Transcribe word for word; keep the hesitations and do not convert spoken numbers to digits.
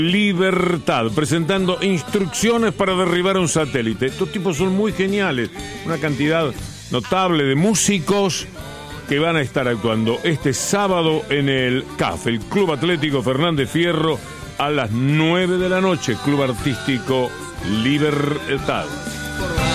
Libertad, presentando instrucciones para derribar un satélite. Estos tipos son muy geniales, una cantidad notable de músicos que van a estar actuando este sábado en el C A F, el Club Atlético Fernández Fierro, a las nueve de la noche, Club Artístico Libertad.